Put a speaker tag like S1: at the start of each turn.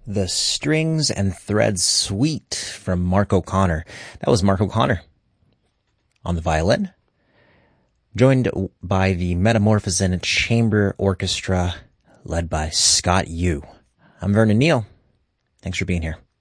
S1: The Strings and Threads Suite from Mark O'Connor. That was Mark O'Connor on the violin, joined by the Metamorphosen Chamber Orchestra led by Scott Yu. I'm Vernon Neal. Thanks for being here.